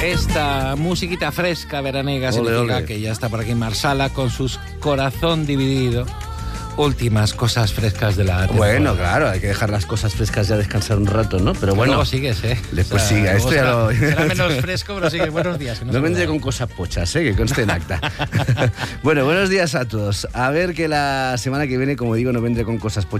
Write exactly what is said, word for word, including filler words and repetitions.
esta musiquita fresca, veranega, Ole, significa ole. que ya está por aquí Marsala con sus Corazón Dividido. Últimas cosas frescas de la temporada. Bueno, claro, hay que dejar las cosas frescas ya descansar un rato, ¿no? Pero bueno. Luego sigues, ¿eh? Después O sea, siga, esto ya será, lo... será menos fresco, pero sigue. Buenos días. Que no No se vendré puede. con cosas pochas, ¿eh? Que conste en acta. Bueno, buenos días a todos. A ver que la semana que viene, como digo, no vendré con cosas pochas.